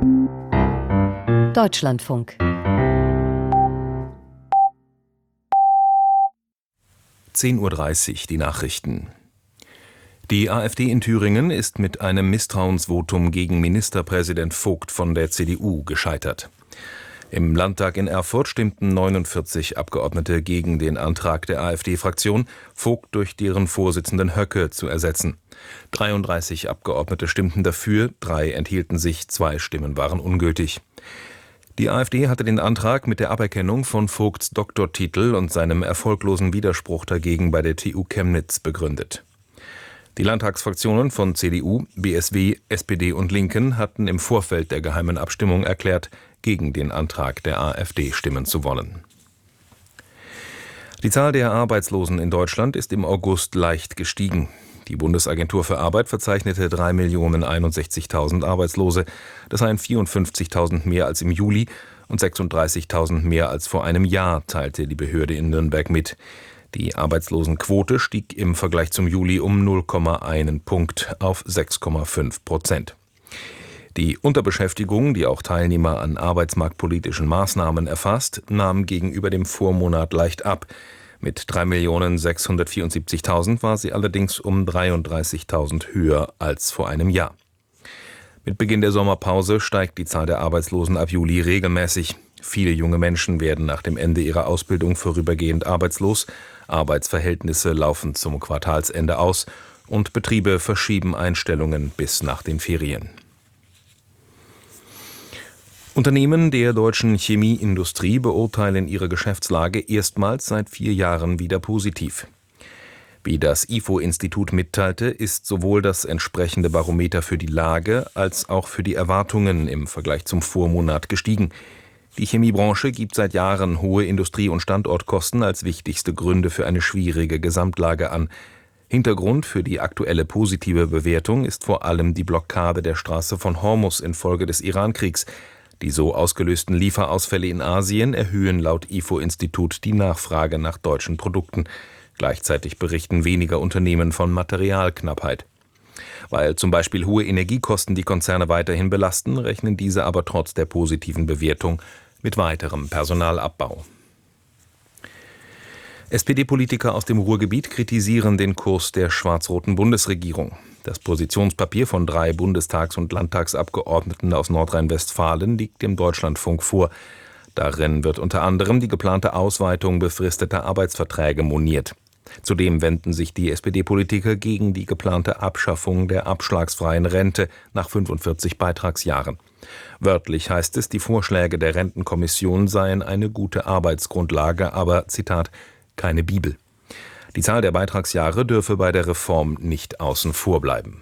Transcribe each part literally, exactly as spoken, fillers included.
Deutschlandfunk. zehn Uhr dreißig, die Nachrichten. Die AfD in Thüringen ist mit einem Misstrauensvotum gegen Ministerpräsident Vogt von der C D U gescheitert. Im Landtag in Erfurt stimmten neunundvierzig Abgeordnete gegen den Antrag der AfD-Fraktion, Vogt durch deren Vorsitzenden Höcke zu ersetzen. dreiunddreißig Abgeordnete stimmten dafür, drei enthielten sich, zwei Stimmen waren ungültig. Die AfD hatte den Antrag mit der Aberkennung von Vogts Doktortitel und seinem erfolglosen Widerspruch dagegen bei der T U Chemnitz begründet. Die Landtagsfraktionen von C D U, B S W, S P D und Linken hatten im Vorfeld der geheimen Abstimmung erklärt, gegen den Antrag der AfD stimmen zu wollen. Die Zahl der Arbeitslosen in Deutschland ist im August leicht gestiegen. Die Bundesagentur für Arbeit verzeichnete drei Millionen einundsechzigtausend Arbeitslose. Das seien vierundfünfzigtausend mehr als im Juli und sechsunddreißigtausend mehr als vor einem Jahr, teilte die Behörde in Nürnberg mit. Die Arbeitslosenquote stieg im Vergleich zum Juli um null Komma eins Punkt auf sechs Komma fünf Prozent. Die Unterbeschäftigung, die auch Teilnehmer an arbeitsmarktpolitischen Maßnahmen erfasst, nahm gegenüber dem Vormonat leicht ab. Mit drei Millionen sechshundertvierundsiebzigtausend war sie allerdings um dreiunddreißigtausend höher als vor einem Jahr. Mit Beginn der Sommerpause steigt die Zahl der Arbeitslosen ab Juli regelmäßig. Viele junge Menschen werden nach dem Ende ihrer Ausbildung vorübergehend arbeitslos. Arbeitsverhältnisse laufen zum Quartalsende aus und Betriebe verschieben Einstellungen bis nach den Ferien. Unternehmen der deutschen Chemieindustrie beurteilen ihre Geschäftslage erstmals seit vier Jahren wieder positiv. Wie das I F O-Institut mitteilte, ist sowohl das entsprechende Barometer für die Lage als auch für die Erwartungen im Vergleich zum Vormonat gestiegen. Die Chemiebranche gibt seit Jahren hohe Industrie- und Standortkosten als wichtigste Gründe für eine schwierige Gesamtlage an. Hintergrund für die aktuelle positive Bewertung ist vor allem die Blockade der Straße von Hormus infolge des Irankriegs. Die so ausgelösten Lieferausfälle in Asien erhöhen laut I F O-Institut die Nachfrage nach deutschen Produkten. Gleichzeitig berichten weniger Unternehmen von Materialknappheit. Weil zum Beispiel hohe Energiekosten die Konzerne weiterhin belasten, rechnen diese aber trotz der positiven Bewertung mit weiterem Personalabbau. S P D-Politiker aus dem Ruhrgebiet kritisieren den Kurs der schwarz-roten Bundesregierung. Das Positionspapier von drei Bundestags- und Landtagsabgeordneten aus Nordrhein-Westfalen liegt dem Deutschlandfunk vor. Darin wird unter anderem die geplante Ausweitung befristeter Arbeitsverträge moniert. Zudem wenden sich die S P D-Politiker gegen die geplante Abschaffung der abschlagsfreien Rente nach fünfundvierzig Beitragsjahren. Wörtlich heißt es, die Vorschläge der Rentenkommission seien eine gute Arbeitsgrundlage, aber, Zitat, keine Bibel. Die Zahl der Beitragsjahre dürfe bei der Reform nicht außen vor bleiben.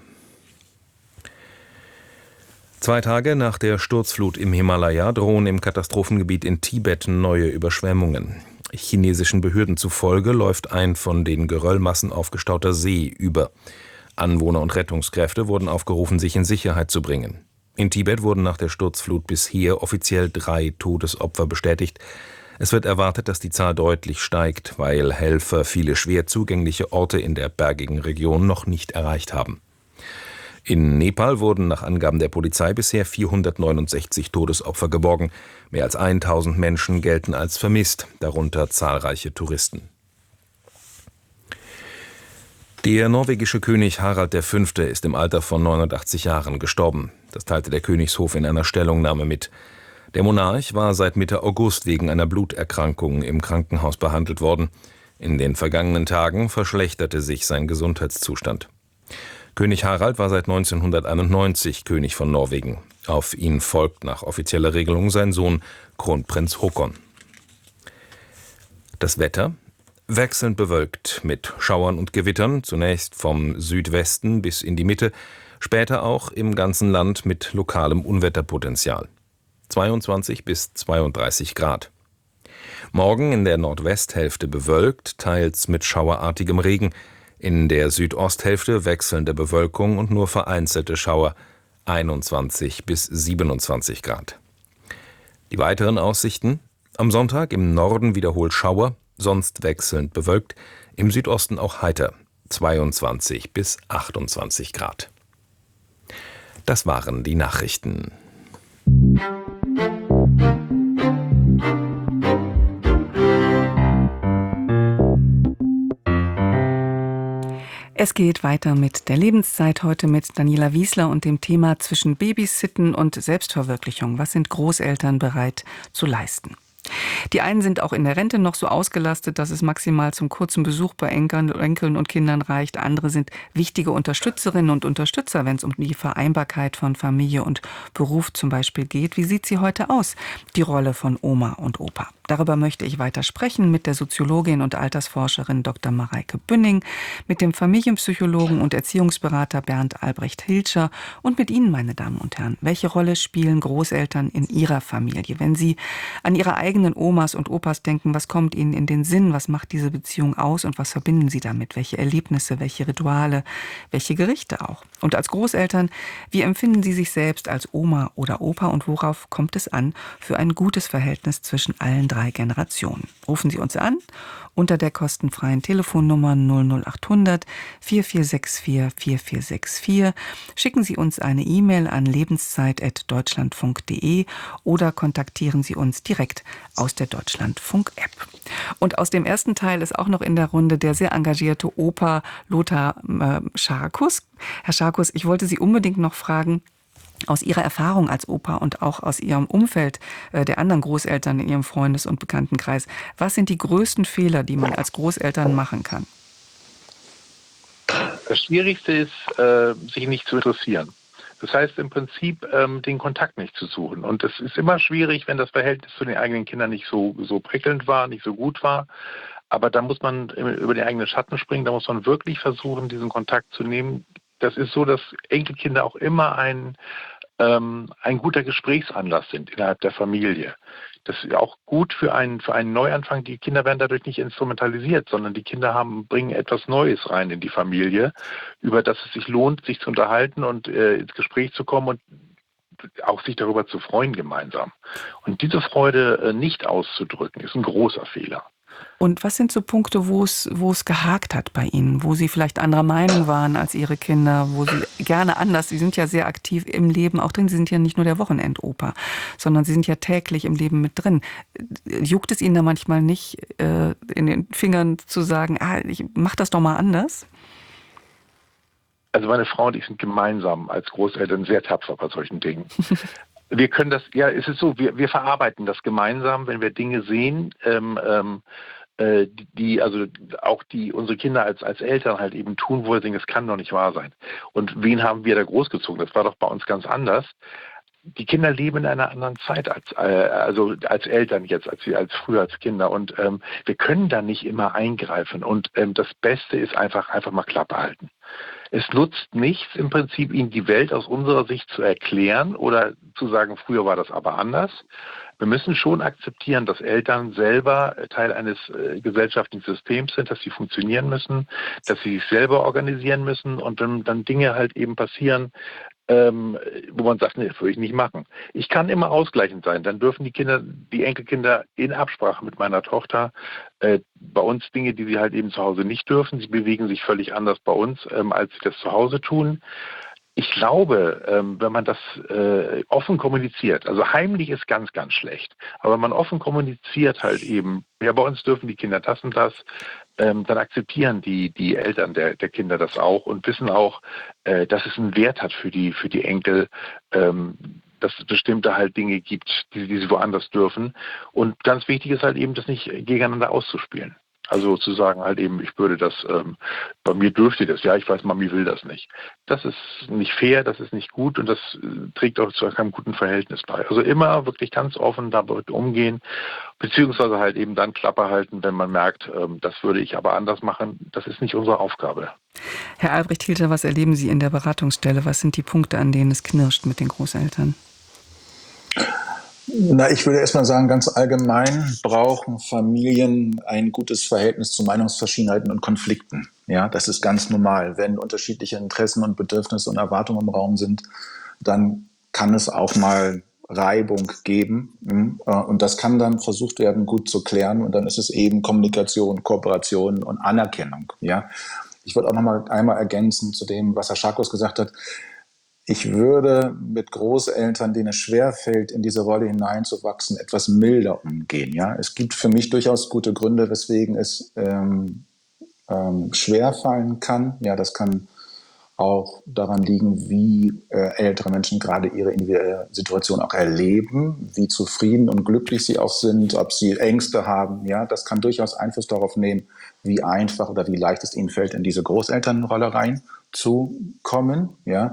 Zwei Tage nach der Sturzflut im Himalaya drohen im Katastrophengebiet in Tibet neue Überschwemmungen. Chinesischen Behörden zufolge läuft ein von den Geröllmassen aufgestauter See über. Anwohner und Rettungskräfte wurden aufgerufen, sich in Sicherheit zu bringen. In Tibet wurden nach der Sturzflut bisher offiziell drei Todesopfer bestätigt. Es wird erwartet, dass die Zahl deutlich steigt, weil Helfer viele schwer zugängliche Orte in der bergigen Region noch nicht erreicht haben. In Nepal wurden nach Angaben der Polizei bisher vierhundertneunundsechzig Todesopfer geborgen. Mehr als tausend Menschen gelten als vermisst, darunter zahlreiche Touristen. Der norwegische König Harald der Fünfte ist im Alter von neunundachtzig Jahren gestorben. Das teilte der Königshof in einer Stellungnahme mit. Der Monarch war seit Mitte August wegen einer Bluterkrankung im Krankenhaus behandelt worden. In den vergangenen Tagen verschlechterte sich sein Gesundheitszustand. König Harald war seit neunzehnhunderteinundneunzig König von Norwegen. Auf ihn folgt nach offizieller Regelung sein Sohn Kronprinz Haakon. Das Wetter? Wechselnd bewölkt mit Schauern und Gewittern, zunächst vom Südwesten bis in die Mitte, später auch im ganzen Land mit lokalem Unwetterpotenzial. zweiundzwanzig bis zweiunddreißig Grad. Morgen in der Nordwesthälfte bewölkt, teils mit schauerartigem Regen. In der Südosthälfte wechselnde Bewölkung und nur vereinzelte Schauer, einundzwanzig bis siebenundzwanzig Grad. Die weiteren Aussichten: am Sonntag im Norden wiederholt Schauer, sonst wechselnd bewölkt, im Südosten auch heiter, zweiundzwanzig bis achtundzwanzig Grad. Das waren die Nachrichten. Es geht weiter mit der Lebenszeit, heute mit Daniela Wiesler und dem Thema zwischen Babysitten und Selbstverwirklichung. Was sind Großeltern bereit zu leisten? Die einen sind auch in der Rente noch so ausgelastet, dass es maximal zum kurzen Besuch bei Enkeln, Enkeln und Kindern reicht. Andere sind wichtige Unterstützerinnen und Unterstützer, wenn es um die Vereinbarkeit von Familie und Beruf zum Beispiel geht. Wie sieht sie heute aus, die Rolle von Oma und Opa? Darüber möchte ich weiter sprechen mit der Soziologin und Altersforscherin Doktor Mareike Bünning, mit dem Familienpsychologen und Erziehungsberater Bernd Albrecht Hilscher und mit Ihnen, meine Damen und Herren. Welche Rolle spielen Großeltern in Ihrer Familie? Wenn Sie an Ihre eigenen Omas und Opas denken, was kommt Ihnen in den Sinn? Was macht diese Beziehung aus und was verbinden Sie damit? Welche Erlebnisse, welche Rituale, welche Gerichte auch? Und als Großeltern, wie empfinden Sie sich selbst als Oma oder Opa und worauf kommt es an für ein gutes Verhältnis zwischen allen drei Generationen? Rufen Sie uns an unter der kostenfreien Telefonnummer null null acht hundert vier vier sechs vier vier vier sechs vier. Schicken Sie uns eine E-Mail an lebenszeit at deutschlandfunk punkt de oder kontaktieren Sie uns direkt aus der Deutschlandfunk-App. Und aus dem ersten Teil ist auch noch in der Runde der sehr engagierte Opa Lothar äh, Scharkus. Herr Scharkus, ich wollte Sie unbedingt noch fragen, aus Ihrer Erfahrung als Opa und auch aus Ihrem Umfeld äh, der anderen Großeltern in Ihrem Freundes- und Bekanntenkreis, was sind die größten Fehler, die man als Großeltern machen kann? Das Schwierigste ist, äh, sich nicht zu interessieren. Das heißt im Prinzip, ähm, den Kontakt nicht zu suchen. Und es ist immer schwierig, wenn das Verhältnis zu den eigenen Kindern nicht so, so prickelnd war, nicht so gut war. Aber da muss man über den eigenen Schatten springen, da muss man wirklich versuchen, diesen Kontakt zu nehmen. Das ist so, dass Enkelkinder auch immer ein, ähm, ein guter Gesprächsanlass sind innerhalb der Familie. Das ist auch gut für einen, für einen Neuanfang. Die Kinder werden dadurch nicht instrumentalisiert, sondern die Kinder haben, bringen etwas Neues rein in die Familie, über das es sich lohnt, sich zu unterhalten und äh, ins Gespräch zu kommen und auch sich darüber zu freuen gemeinsam. Und diese Freude äh, nicht auszudrücken, ist ein großer Fehler. Und was sind so Punkte, wo es, wo es gehakt hat bei Ihnen, wo Sie vielleicht anderer Meinung waren als Ihre Kinder, wo Sie gerne anders, Sie sind ja sehr aktiv im Leben auch drin, Sie sind ja nicht nur der Wochenendopa, sondern Sie sind ja täglich im Leben mit drin. Juckt es Ihnen da manchmal nicht äh, in den Fingern zu sagen, ah, ich mach das doch mal anders? Also meine Frau und ich sind gemeinsam als Großeltern sehr tapfer bei solchen Dingen. Wir können das, ja, es ist so, wir, wir verarbeiten das gemeinsam, wenn wir Dinge sehen, ähm, ähm, äh, die, also auch die unsere Kinder als, als Eltern halt eben tun, wo wir denken, es kann doch nicht wahr sein. Und wen haben wir da großgezogen? Das war doch bei uns ganz anders. Die Kinder leben in einer anderen Zeit als äh, also als Eltern jetzt, als wir als früher als Kinder. Und ähm, wir können da nicht immer eingreifen. Und ähm, das Beste ist einfach, einfach mal Klappe halten. Es nutzt nichts, im Prinzip ihnen die Welt aus unserer Sicht zu erklären oder zu sagen, früher war das aber anders. Wir müssen schon akzeptieren, dass Eltern selber Teil eines äh, gesellschaftlichen Systems sind, dass sie funktionieren müssen, dass sie sich selber organisieren müssen und wenn dann Dinge halt eben passieren, ähm, wo man sagt, nee, das würde ich nicht machen. Ich kann immer ausgleichend sein. Dann dürfen die Kinder, die Enkelkinder in Absprache mit meiner Tochter äh, bei uns Dinge, die sie halt eben zu Hause nicht dürfen. Sie bewegen sich völlig anders bei uns, ähm, als sie das zu Hause tun. Ich glaube, ähm, wenn man das äh, offen kommuniziert, also heimlich ist ganz, ganz schlecht, aber wenn man offen kommuniziert halt eben, ja, bei uns dürfen die Kinder das und das, ähm, dann akzeptieren die, die Eltern der, der Kinder das auch und wissen auch, äh, dass es einen Wert hat für die, für die Enkel, ähm, dass es bestimmte halt Dinge gibt, die, die sie woanders dürfen. Und ganz wichtig ist halt eben, das nicht gegeneinander auszuspielen. Also zu sagen halt eben, ich würde das, ähm, bei mir dürfte das, ja, ich weiß, Mami will das nicht. Das ist nicht fair, das ist nicht gut und das äh, trägt auch zu keinem guten Verhältnis bei. Also immer wirklich ganz offen damit umgehen, beziehungsweise halt eben dann Klappe halten, wenn man merkt, ähm, das würde ich aber anders machen. Das ist nicht unsere Aufgabe. Herr Albrecht Hilscher, was erleben Sie in der Beratungsstelle? Was sind die Punkte, an denen es knirscht mit den Großeltern? Na, ich würde erstmal sagen, ganz allgemein brauchen Familien ein gutes Verhältnis zu Meinungsverschiedenheiten und Konflikten. Ja, das ist ganz normal. Wenn unterschiedliche Interessen und Bedürfnisse und Erwartungen im Raum sind, dann kann es auch mal Reibung geben. Und das kann dann versucht werden, gut zu klären. Und dann ist es eben Kommunikation, Kooperation und Anerkennung. Ja, ich wollte auch noch mal einmal ergänzen zu dem, was Herr Scharkus gesagt hat. ich würde mit Großeltern, denen es schwerfällt, in diese Rolle hineinzuwachsen, etwas milder umgehen. Ja? Es gibt für mich durchaus gute Gründe, weswegen es ähm, ähm, schwerfallen kann. Ja, das kann auch daran liegen, wie äh, ältere Menschen gerade ihre individuelle Situation auch erleben, wie zufrieden und glücklich sie auch sind, ob sie Ängste haben. Ja, das kann durchaus Einfluss darauf nehmen, wie einfach oder wie leicht es ihnen fällt, in diese Großelternrolle reinzukommen. Ja.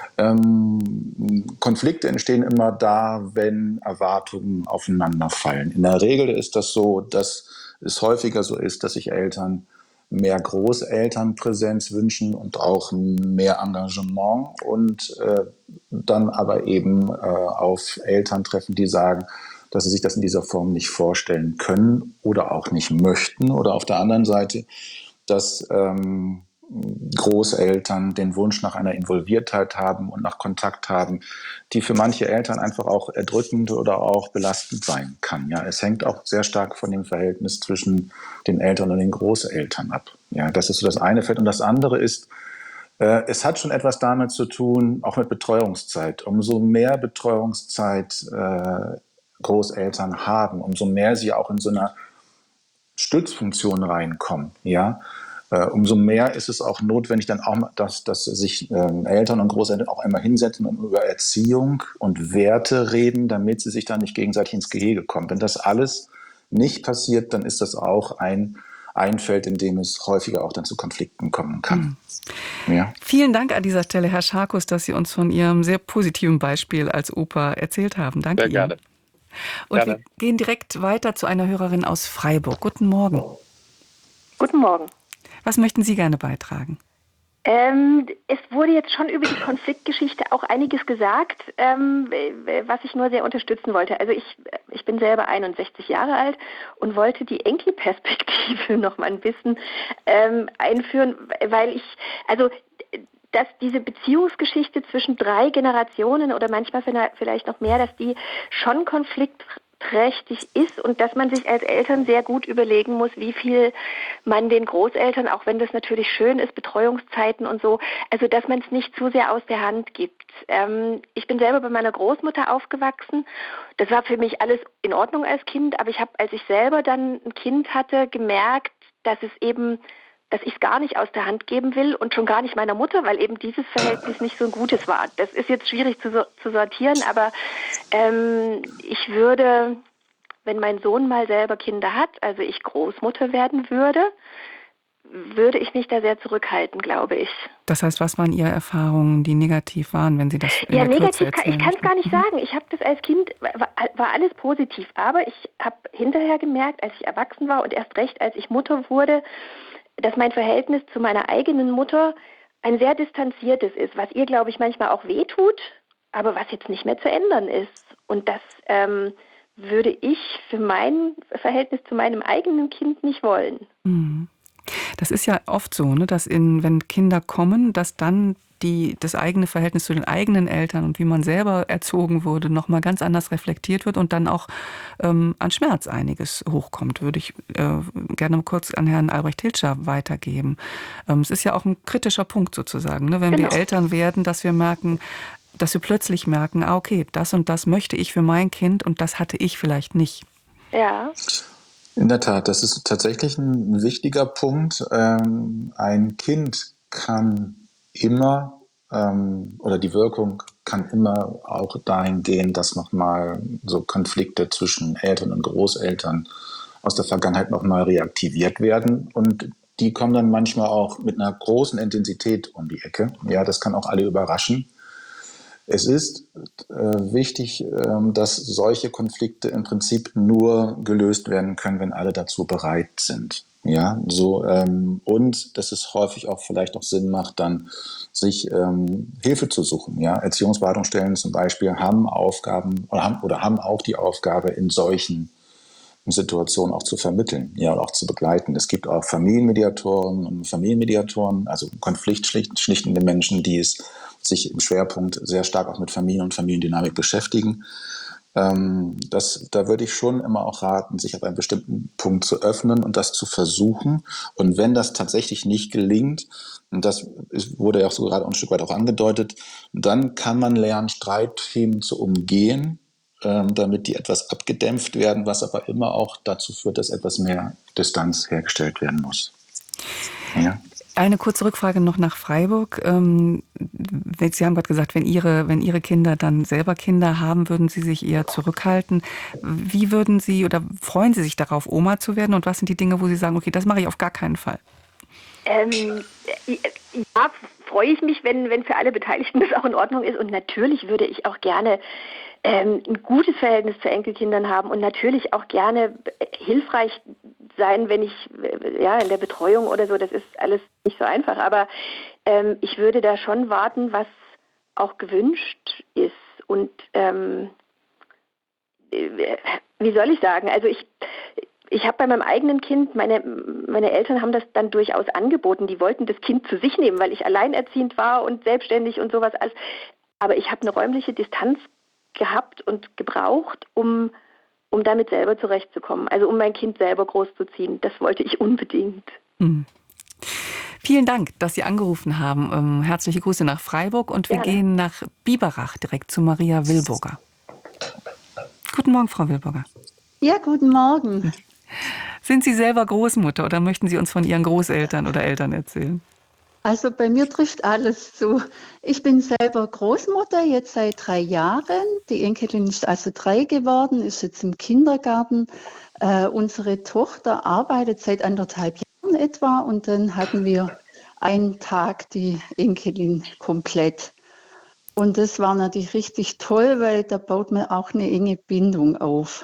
Ähm, Konflikte entstehen immer da, wenn Erwartungen aufeinanderfallen. In der Regel ist das so, dass es häufiger so ist, dass sich Eltern mehr Großelternpräsenz wünschen und auch mehr Engagement und äh, dann aber eben äh, auf Eltern treffen, die sagen, dass sie sich das in dieser Form nicht vorstellen können oder auch nicht möchten. Oder auf der anderen Seite, dass ähm, Großeltern den Wunsch nach einer Involviertheit haben und nach Kontakt haben, die für manche Eltern einfach auch erdrückend oder auch belastend sein kann. Ja, es hängt auch sehr stark von dem Verhältnis zwischen den Eltern und den Großeltern ab. Ja, das ist so das eine Feld. Und das andere ist, äh, es hat schon etwas damit zu tun, auch mit Betreuungszeit. Umso mehr Betreuungszeit äh, Großeltern haben, umso mehr sie auch in so einer Stützfunktion reinkommen, ja, äh, umso mehr ist es auch notwendig, dann auch, dass, dass sich ähm, Eltern und Großeltern auch einmal hinsetzen und über Erziehung und Werte reden, damit sie sich dann nicht gegenseitig ins Gehege kommen. Wenn das alles nicht passiert, dann ist das auch ein, ein Feld, in dem es häufiger auch dann zu Konflikten kommen kann. Mhm. Ja. Vielen Dank an dieser Stelle, Herr Scharkus, dass Sie uns von Ihrem sehr positiven Beispiel als Opa erzählt haben. Danke Sehr gerne. Ihnen. Und Gerne. wir gehen direkt weiter zu einer Hörerin aus Freiburg. Guten Morgen. Guten Morgen. Was möchten Sie gerne beitragen? Ähm, es wurde jetzt schon über die Konfliktgeschichte auch einiges gesagt, ähm, was ich nur sehr unterstützen wollte. Also ich, ich bin selber einundsechzig Jahre alt und wollte die Enkelperspektive noch mal ein bisschen ähm, einführen, weil ich, also dass diese Beziehungsgeschichte zwischen drei Generationen oder manchmal vielleicht noch mehr, dass die schon konfliktträchtig ist und dass man sich als Eltern sehr gut überlegen muss, wie viel man den Großeltern, auch wenn das natürlich schön ist, Betreuungszeiten und so, also dass man es nicht zu sehr aus der Hand gibt. Ähm, ich bin selber bei meiner Großmutter aufgewachsen. Das war für mich alles in Ordnung als Kind, aber ich habe, als ich selber dann ein Kind hatte, gemerkt, dass es eben dass ich es gar nicht aus der Hand geben will und schon gar nicht meiner Mutter, weil eben dieses Verhältnis nicht so ein gutes war. Das ist jetzt schwierig zu, zu sortieren, aber ähm, ich würde, wenn mein Sohn mal selber Kinder hat, also ich Großmutter werden würde, würde ich mich da sehr zurückhalten, glaube ich. Das heißt, was waren Ihre Erfahrungen, die negativ waren, wenn Sie das in ja, der Kürze negativ, kann, ich kann es gar nicht sagen. Ich habe das als Kind, war, war alles positiv, aber ich habe hinterher gemerkt, als ich erwachsen war und erst recht, als ich Mutter wurde, dass mein Verhältnis zu meiner eigenen Mutter ein sehr distanziertes ist, was ihr, glaube ich, manchmal auch wehtut, aber was jetzt nicht mehr zu ändern ist. Und das ähm, würde ich für mein Verhältnis zu meinem eigenen Kind nicht wollen. Das ist ja oft so, ne, dass in, wenn Kinder kommen, dass dann die, das eigene Verhältnis zu den eigenen Eltern und wie man selber erzogen wurde, nochmal ganz anders reflektiert wird und dann auch ähm, an Schmerz einiges hochkommt, würde ich äh, gerne kurz an Herrn Albrecht Hilscher weitergeben. Ähm, es ist ja auch ein kritischer Punkt sozusagen, ne, wenn Genau. wir Eltern werden, dass wir merken, dass wir plötzlich merken, ah, okay, das und das möchte ich für mein Kind und das hatte ich vielleicht nicht. Ja. In der Tat, das ist tatsächlich ein wichtiger Punkt. Ähm, ein Kind kann immer, ähm, oder die Wirkung kann immer auch dahin gehen, dass nochmal so Konflikte zwischen Eltern und Großeltern aus der Vergangenheit nochmal reaktiviert werden. Und die kommen dann manchmal auch mit einer großen Intensität um die Ecke. Ja, das kann auch alle überraschen. Es ist äh, wichtig, ähm, dass solche Konflikte im Prinzip nur gelöst werden können, wenn alle dazu bereit sind. Ja, so, ähm, und dass es häufig auch vielleicht auch Sinn macht, dann sich ähm, Hilfe zu suchen. Ja, Erziehungsberatungsstellen zum Beispiel haben Aufgaben oder haben, oder haben auch die Aufgabe, in solchen Situationen auch zu vermitteln, ja, und auch zu begleiten. Es gibt auch Familienmediatoren und Familienmediatoren, also konfliktschlichtende Menschen, die es sich im Schwerpunkt sehr stark auch mit Familien und Familiendynamik beschäftigen. Ähm, das, da würde ich schon immer auch raten, sich auf einen bestimmten Punkt zu öffnen und das zu versuchen. Und wenn das tatsächlich nicht gelingt, und das ist, wurde ja auch so gerade ein Stück weit auch angedeutet, dann kann man lernen, Streitthemen zu umgehen, ähm, damit die etwas abgedämpft werden, was aber immer auch dazu führt, dass etwas mehr Distanz hergestellt werden muss. Ja. Eine kurze Rückfrage noch nach Freiburg. Ähm, Sie haben gerade gesagt, wenn Ihre, wenn Ihre Kinder dann selber Kinder haben, würden Sie sich eher zurückhalten. Wie würden Sie oder freuen Sie sich darauf, Oma zu werden? Und was sind die Dinge, wo Sie sagen, okay, das mache ich auf gar keinen Fall? Ähm, ja, freue ich mich, wenn, wenn für alle Beteiligten das auch in Ordnung ist. Und natürlich würde ich auch gerne ähm, ein gutes Verhältnis zu Enkelkindern haben und natürlich auch gerne hilfreich sein, wenn ich ja in der Betreuung oder so, das ist alles nicht so einfach. Aber ähm, ich würde da schon warten, was auch gewünscht ist. Und ähm, wie soll ich sagen? Also ich Ich habe bei meinem eigenen Kind, meine, meine Eltern haben das dann durchaus angeboten. Die wollten das Kind zu sich nehmen, weil ich alleinerziehend war und selbstständig und sowas. Aber ich habe eine räumliche Distanz gehabt und gebraucht, um, um damit selber zurechtzukommen. Also um mein Kind selber großzuziehen. Das wollte ich unbedingt. Mhm. Vielen Dank, dass Sie angerufen haben. Ähm, herzliche Grüße nach Freiburg und wir Gerne. gehen nach Biberach direkt zu Maria Wilburger. Guten Morgen, Frau Wilburger. Ja, guten Morgen. Sind Sie selber Großmutter oder möchten Sie uns von Ihren Großeltern oder Eltern erzählen? Also bei mir trifft alles zu. Ich bin selber Großmutter, jetzt seit drei Jahren. Die Enkelin ist also drei geworden, ist jetzt im Kindergarten. Äh, unsere Tochter arbeitet seit anderthalb Jahren etwa und dann hatten wir einen Tag die Enkelin komplett. Und das war natürlich richtig toll, weil da baut man auch eine enge Bindung auf.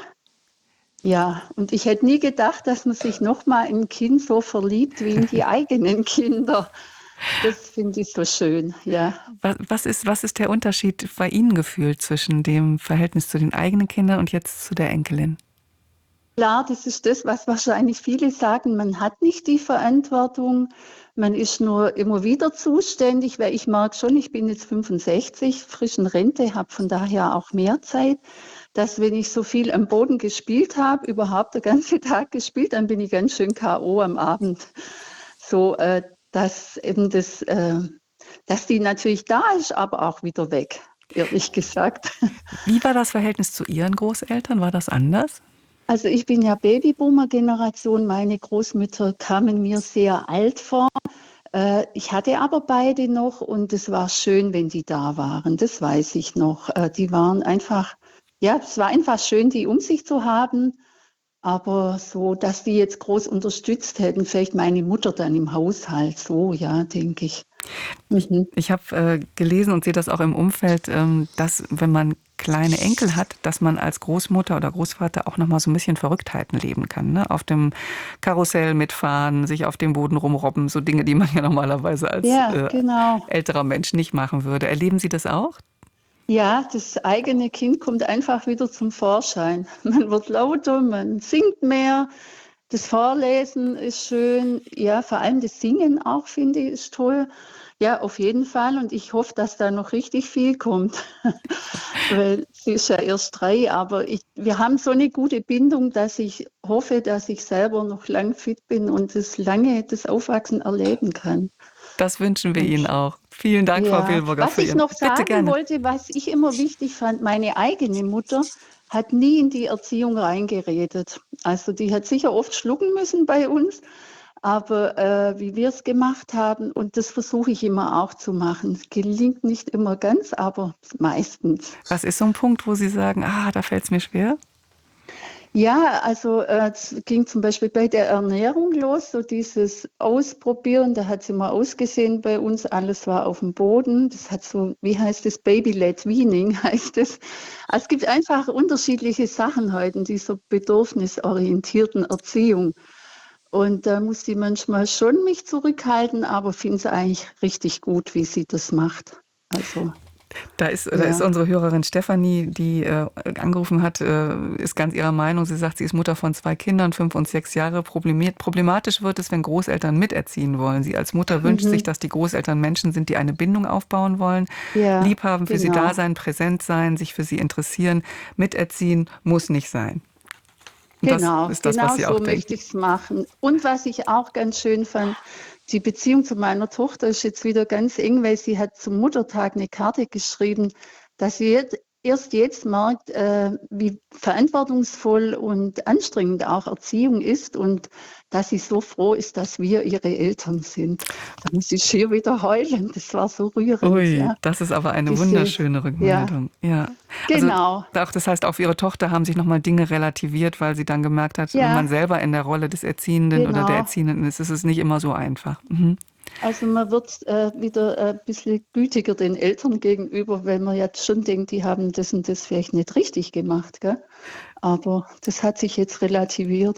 Ja, und ich hätte nie gedacht, dass man sich nochmal in ein Kind so verliebt wie in die eigenen Kinder. Das finde ich so schön, ja. Was, was, ist, was ist der Unterschied bei Ihnen gefühlt zwischen dem Verhältnis zu den eigenen Kindern und jetzt zu der Enkelin? Klar, das ist das, was wahrscheinlich viele sagen, man hat nicht die Verantwortung, man ist nur immer wieder zuständig, weil ich merke schon, ich bin jetzt fünfundsechzig, frisch in Rente, habe von daher auch mehr Zeit, dass wenn ich so viel am Boden gespielt habe, überhaupt den ganzen Tag gespielt, dann bin ich ganz schön K O am Abend. So, äh, dass eben das, äh, dass die natürlich da ist, aber auch wieder weg, ehrlich gesagt. Wie war das Verhältnis zu Ihren Großeltern? War das anders? Also ich bin ja Babyboomer-Generation. Meine Großmütter kamen mir sehr alt vor. Äh, ich hatte aber beide noch und es war schön, wenn die da waren. Das weiß ich noch. Äh, die waren einfach, ja, es war einfach schön, die um sich zu haben. Aber so, dass die jetzt groß unterstützt hätten, vielleicht meine Mutter dann im Haushalt. So, ja, denke ich. Mhm. Ich habe äh, gelesen und sehe das auch im Umfeld, ähm, dass wenn man kleine Enkel hat, dass man als Großmutter oder Großvater auch noch mal so ein bisschen Verrücktheiten leben kann. Ne? Auf dem Karussell mitfahren, sich auf dem Boden rumrobben, so Dinge, die man ja normalerweise als Ja, äh, genau. älterer Mensch nicht machen würde. Erleben Sie das auch? Ja, das eigene Kind kommt einfach wieder zum Vorschein. Man wird lauter, man singt mehr. Das Vorlesen ist schön. Ja, vor allem das Singen auch, finde ich, ist toll. Ja, auf jeden Fall. Und ich hoffe, dass da noch richtig viel kommt. Weil sie ist ja erst drei. Aber ich, wir haben so eine gute Bindung, dass ich hoffe, dass ich selber noch lang fit bin und das lange das Aufwachsen erleben kann. Das wünschen wir Ihnen auch. Vielen Dank, ja, Frau Wilburger. Was für ich Ihren... noch sagen Bitte gerne. wollte, was ich immer wichtig fand, meine eigene Mutter hat nie in die Erziehung reingeredet. Also die hat sicher oft schlucken müssen bei uns, aber äh, wie wir es gemacht haben, und das versuche ich immer auch zu machen. Es gelingt nicht immer ganz, aber meistens. Was ist so ein Punkt, wo Sie sagen, ah, da fällt es mir schwer? Ja, also äh, es ging zum Beispiel bei der Ernährung los, so dieses Ausprobieren, da hat es immer ausgesehen bei uns, alles war auf dem Boden, das hat so, wie heißt das, Baby-led Weaning heißt es. Also es gibt einfach unterschiedliche Sachen heute in dieser bedürfnisorientierten Erziehung und da muss die manchmal schon mich zurückhalten, aber finde es eigentlich richtig gut, wie sie das macht. Also Da ist, da Ja. ist unsere Hörerin Stefanie, die äh, angerufen hat, äh, ist ganz ihrer Meinung. Sie sagt, sie ist Mutter von zwei Kindern, fünf und sechs Jahre. Problemi- Problematisch wird es, wenn Großeltern miterziehen wollen. Sie als Mutter wünscht Mhm. sich, dass die Großeltern Menschen sind, die eine Bindung aufbauen wollen, Ja, lieb haben, für sie genau. da sein, präsent sein, sich für sie interessieren. Miterziehen muss nicht sein. Und Genau, das ist das, genau was sie so auch denkt. möchte ich es machen. Und was ich auch ganz schön fand, die Beziehung zu meiner Tochter ist jetzt wieder ganz eng, weil sie hat zum Muttertag eine Karte geschrieben, dass sie jetzt, erst jetzt merkt, äh, wie verantwortungsvoll und anstrengend auch Erziehung ist und dass sie so froh ist, dass wir ihre Eltern sind. Da muss ich hier wieder heulen. Das war so rührend. Ui, Ja. das ist aber eine Diese- wunderschöne Ja, Rückmeldung. Ja. genau. Also, auch, das heißt, auch für Ihre Tochter haben sich nochmal Dinge relativiert, weil sie dann gemerkt hat, Ja. wenn man selber in der Rolle des Erziehenden oder der Genau. Erziehenden ist, ist es nicht immer so einfach. Mhm. Also man wird äh, wieder ein bisschen gütiger den Eltern gegenüber, weil man jetzt schon denkt, die haben das und das vielleicht nicht richtig gemacht. Gell? Aber das hat sich jetzt relativiert.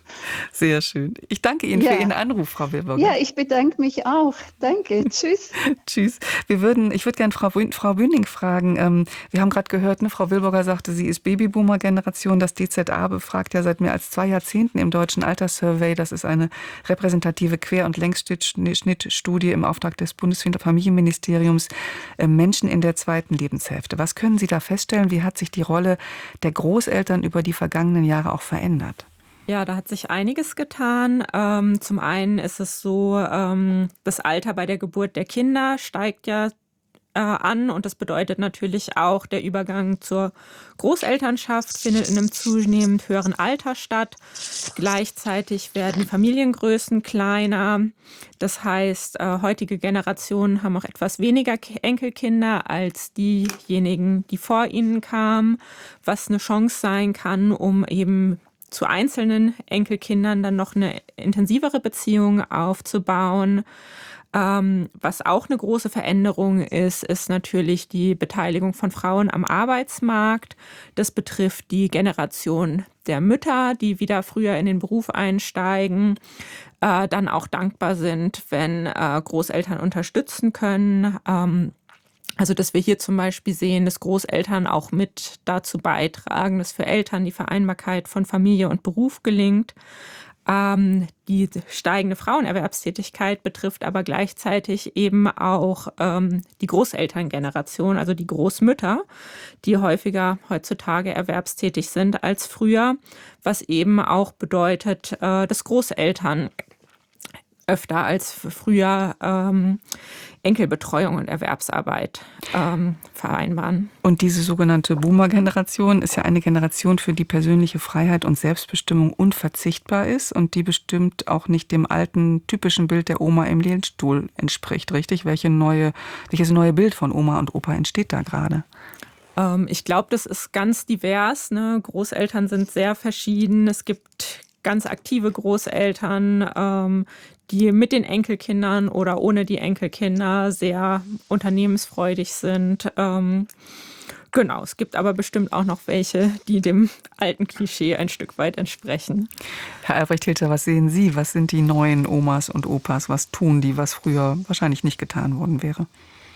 Sehr schön. Ich danke Ihnen Ja. für Ihren Anruf, Frau Wilburger. Ja, ich bedanke mich auch. Danke. Tschüss. Tschüss. Wir würden, ich würde gerne Frau, Bün- Frau Bühning fragen. Ähm, wir haben gerade gehört, ne, Frau Wilburger sagte, sie ist Babyboomer-Generation. Das D Z A befragt ja seit mehr als zwei Jahrzehnten im Deutschen Alterssurvey. Das ist eine repräsentative Quer- und Längsschnittstudie im Auftrag des Bundesfamilienministeriums äh, Menschen in der zweiten Lebenshälfte. Was können Sie da feststellen? Wie hat sich die Rolle der Großeltern über die vergangenen Jahre auch verändert? Ja, da hat sich einiges getan. Ähm, zum einen ist es so, ähm, das Alter bei der Geburt der Kinder steigt ja äh, an und das bedeutet natürlich auch, der Übergang zur Großelternschaft findet in einem zunehmend höheren Alter statt. Gleichzeitig werden die Familiengrößen kleiner. Das heißt, äh, heutige Generationen haben auch etwas weniger K- Enkelkinder als diejenigen, die vor ihnen kamen, was eine Chance sein kann, um eben zu einzelnen Enkelkindern dann noch eine intensivere Beziehung aufzubauen. Ähm, was auch eine große Veränderung ist, ist natürlich die Beteiligung von Frauen am Arbeitsmarkt. Das betrifft die Generation der Mütter, die wieder früher in den Beruf einsteigen, äh, dann auch dankbar sind, wenn äh, Großeltern unterstützen können. Ähm, Also, dass wir hier zum Beispiel sehen, dass Großeltern auch mit dazu beitragen, dass für Eltern die Vereinbarkeit von Familie und Beruf gelingt. Ähm, die steigende Frauenerwerbstätigkeit betrifft aber gleichzeitig eben auch ähm, die Großelterngeneration, also die Großmütter, die häufiger heutzutage erwerbstätig sind als früher, was eben auch bedeutet, äh, dass Großeltern öfter als früher ähm, Enkelbetreuung und Erwerbsarbeit ähm, vereinbaren. Und diese sogenannte Boomer-Generation ist ja eine Generation, für die persönliche Freiheit und Selbstbestimmung unverzichtbar ist und die bestimmt auch nicht dem alten, typischen Bild der Oma im Lehnstuhl entspricht, richtig? Welche neue, welches neue Bild von Oma und Opa entsteht da gerade? Ähm, ich glaube, das ist ganz divers. Ne? Großeltern sind sehr verschieden. Es gibt ganz aktive Großeltern, ähm, die mit den Enkelkindern oder ohne die Enkelkinder sehr unternehmensfreudig sind. Ähm, genau, es gibt aber bestimmt auch noch welche, die dem alten Klischee ein Stück weit entsprechen. Herr Albrecht-Hilter, was sehen Sie? Was sind die neuen Omas und Opas? Was tun die, was früher wahrscheinlich nicht getan worden wäre?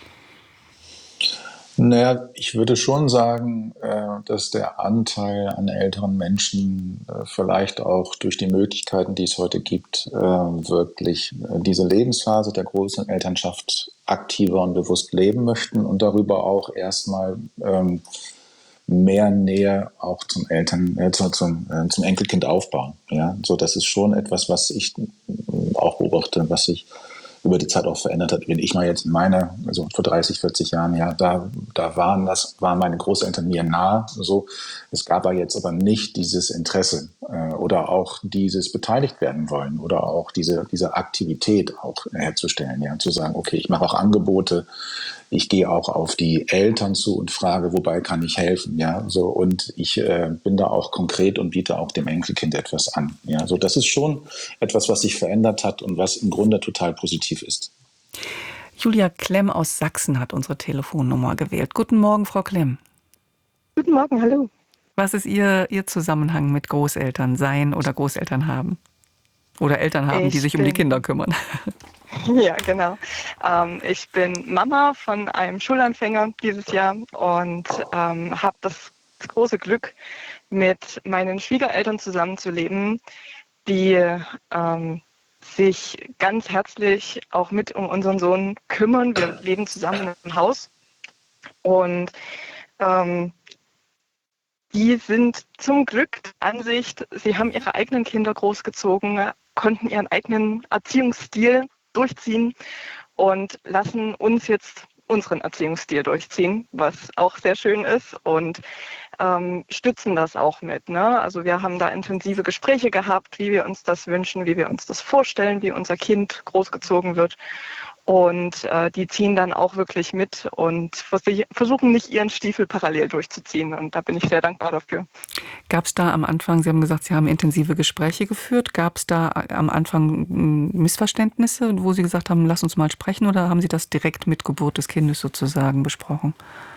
Naja, ich würde schon sagen, äh, dass der Anteil an älteren Menschen äh, vielleicht auch durch die Möglichkeiten, die es heute gibt, äh, wirklich äh, diese Lebensphase der großen Elternschaft aktiver und bewusst leben möchten und darüber auch erstmal ähm, mehr Nähe auch zum Eltern, äh, zu, zum, äh, zum Enkelkind aufbauen. Ja, so das ist schon etwas, was ich äh, auch beobachte, was sich über die Zeit auch verändert hat. Wenn ich mal jetzt meine, also vor dreißig, vierzig Jahren, ja, da, da waren das, waren meine Großeltern mir nah, so. Es gab aber jetzt aber nicht dieses Interesse, äh, oder auch dieses beteiligt werden wollen oder auch diese, diese Aktivität auch herzustellen, ja, zu sagen, okay, ich mache auch Angebote, ich gehe auch auf die Eltern zu und frage, wobei kann ich helfen, ja, so, und ich äh, bin da auch konkret und biete auch dem Enkelkind etwas an, ja, so, das ist schon etwas, was sich verändert hat und was im Grunde total positiv ist. Julia Klemm aus Sachsen hat unsere Telefonnummer gewählt. Guten Morgen, Frau Klemm. Guten Morgen, hallo. Was ist Ihr, Ihr Zusammenhang mit Großeltern sein oder Großeltern haben? Oder Eltern haben, die Ich sich um die bin, Kinder kümmern. ja, genau. Ähm, ich bin Mama von einem Schulanfänger dieses Jahr und ähm, habe das große Glück, mit meinen Schwiegereltern zusammenzuleben, die ähm, sich ganz herzlich auch mit um unseren Sohn kümmern. Wir leben zusammen im Haus und ähm, die sind zum Glück der Ansicht, sie haben ihre eigenen Kinder großgezogen, konnten ihren eigenen Erziehungsstil durchziehen und lassen uns jetzt unseren Erziehungsstil durchziehen, was auch sehr schön ist und ähm, stützen das auch mit. Ne? Also wir haben da intensive Gespräche gehabt, wie wir uns das wünschen, wie wir uns das vorstellen, wie unser Kind großgezogen wird. Und äh, die ziehen dann auch wirklich mit und vers- versuchen nicht ihren Stiefel parallel durchzuziehen. Und da bin ich sehr dankbar dafür. Gab es da am Anfang, Sie haben gesagt, Sie haben intensive Gespräche geführt, gab es da am Anfang mm, Missverständnisse, wo Sie gesagt haben, lass uns mal sprechen, oder haben Sie das direkt mit Geburt des Kindes sozusagen besprochen?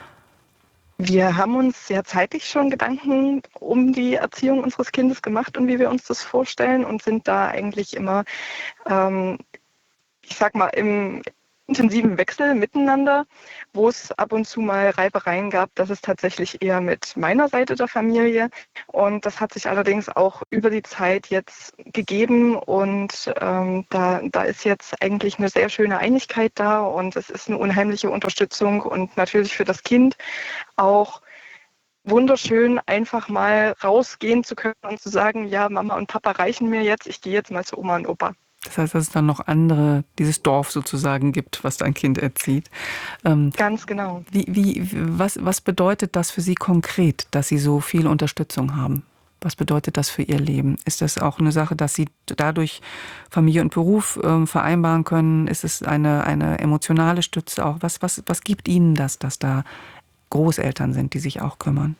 Wir haben uns sehr zeitig schon Gedanken um die Erziehung unseres Kindes gemacht und wie wir uns das vorstellen und sind da eigentlich immer, ähm, ich sag mal, im intensiven Wechsel miteinander, wo es ab und zu mal Reibereien gab. Das ist tatsächlich eher mit meiner Seite der Familie. Und das hat sich allerdings auch über die Zeit jetzt gegeben. Und ähm, da, da ist jetzt eigentlich eine sehr schöne Einigkeit da. Und es ist eine unheimliche Unterstützung und natürlich für das Kind auch wunderschön, einfach mal rausgehen zu können und zu sagen, ja, Mama und Papa reichen mir jetzt, ich gehe jetzt mal zu Oma und Opa. Das heißt, dass es dann noch andere, dieses Dorf sozusagen gibt, was dein Kind erzieht. Ähm, Ganz genau. wie, wie, was, was bedeutet das für Sie konkret, dass Sie so viel Unterstützung haben? Was bedeutet das für Ihr Leben? Ist das auch eine Sache, dass Sie dadurch Familie und Beruf ähm, vereinbaren können? Ist es eine, eine emotionale Stütze auch? Was, was, was gibt Ihnen das, dass da Großeltern sind, die sich auch kümmern?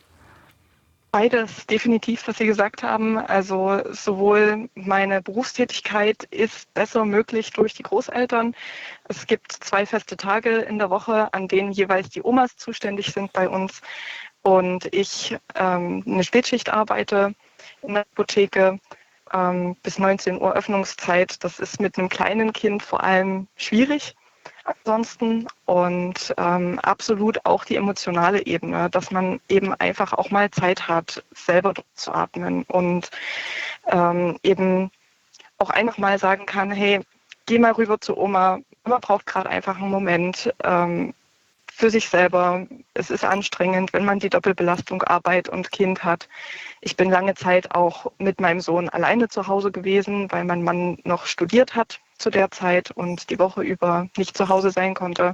Beides definitiv, was Sie gesagt haben. Also sowohl meine Berufstätigkeit ist besser möglich durch die Großeltern. Es gibt zwei feste Tage in der Woche, an denen jeweils die Omas zuständig sind bei uns. Und ich ähm, eine Spätschicht arbeite in der Apotheke ähm, bis neunzehn Uhr Öffnungszeit. Das ist mit einem kleinen Kind vor allem schwierig. Ansonsten und ähm, absolut auch die emotionale Ebene, dass man eben einfach auch mal Zeit hat, selber durchzuatmen und ähm, eben auch einfach mal sagen kann, hey, geh mal rüber zu Oma, Oma braucht gerade einfach einen Moment ähm, für sich selber. Es ist anstrengend, wenn man die Doppelbelastung Arbeit und Kind hat. Ich bin lange Zeit auch mit meinem Sohn alleine zu Hause gewesen, weil mein Mann noch studiert hat zu der Zeit und die Woche über nicht zu Hause sein konnte.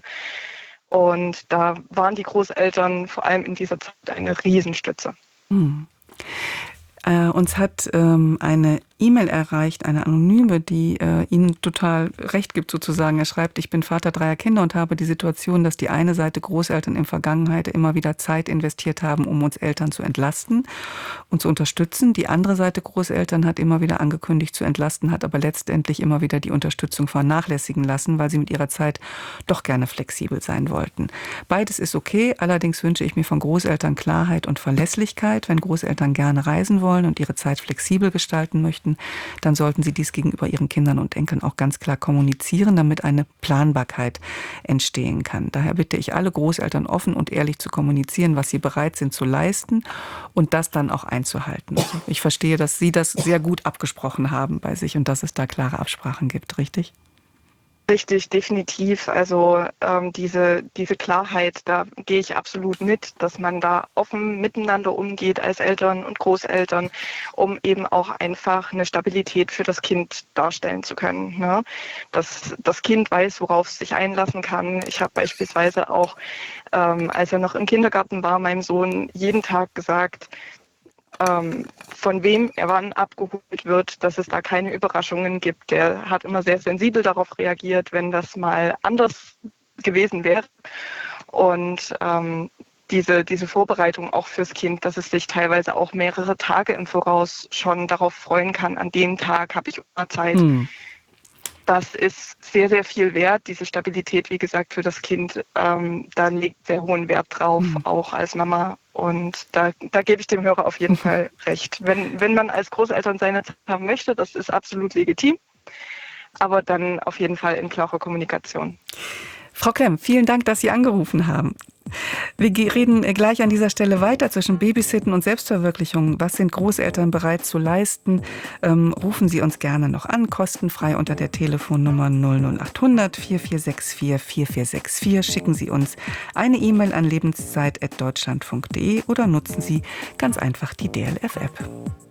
Und da waren die Großeltern vor allem in dieser Zeit eine Riesenstütze. Hm. Äh, uns hat ähm, eine E-Mail erreicht, eine anonyme, die äh, Ihnen total recht gibt sozusagen. Er schreibt, ich bin Vater dreier Kinder und habe die Situation, dass die eine Seite Großeltern in Vergangenheit immer wieder Zeit investiert haben, um uns Eltern zu entlasten und zu unterstützen. Die andere Seite Großeltern hat immer wieder angekündigt zu entlasten, hat aber letztendlich immer wieder die Unterstützung vernachlässigen lassen, weil sie mit ihrer Zeit doch gerne flexibel sein wollten. Beides ist okay, allerdings wünsche ich mir von Großeltern Klarheit und Verlässlichkeit. Wenn Großeltern gerne reisen wollen und ihre Zeit flexibel gestalten möchten, dann sollten sie dies gegenüber ihren Kindern und Enkeln auch ganz klar kommunizieren, damit eine Planbarkeit entstehen kann. Daher bitte ich alle Großeltern offen und ehrlich zu kommunizieren, was sie bereit sind zu leisten und das dann auch einzuhalten. Also ich verstehe, dass Sie das sehr gut abgesprochen haben bei sich und dass es da klare Absprachen gibt, richtig? Richtig, definitiv. Also ähm, diese, diese Klarheit, da gehe ich absolut mit, dass man da offen miteinander umgeht als Eltern und Großeltern, um eben auch einfach eine Stabilität für das Kind darstellen zu können. Ne? Dass das Kind weiß, worauf es sich einlassen kann. Ich habe beispielsweise auch, ähm, als er noch im Kindergarten war, meinem Sohn jeden Tag gesagt, Ähm, von wem er wann abgeholt wird, dass es da keine Überraschungen gibt. Der hat immer sehr sensibel darauf reagiert, wenn das mal anders gewesen wäre. Und ähm, diese, diese Vorbereitung auch fürs Kind, dass es sich teilweise auch mehrere Tage im Voraus schon darauf freuen kann, an dem Tag habe ich immer Zeit. Hm. Das ist sehr, sehr viel wert, diese Stabilität, wie gesagt, für das Kind. Ähm, da liegt sehr hohen Wert drauf, hm. auch als Mama Und da, da gebe ich dem Hörer auf jeden Fall recht. Wenn, wenn man als Großeltern seine Zeit haben möchte, das ist absolut legitim, aber dann auf jeden Fall in klarer Kommunikation. Frau Klemm, vielen Dank, dass Sie angerufen haben. Wir reden gleich an dieser Stelle weiter zwischen Babysitten und Selbstverwirklichung. Was sind Großeltern bereit zu leisten? Ähm, rufen Sie uns gerne noch an, kostenfrei unter der Telefonnummer null null acht hundert vier vier sechs vier vier vier sechs vier. Schicken Sie uns eine E-Mail an lebenszeit at deutschlandfunk punkt de oder nutzen Sie ganz einfach die D L F-App.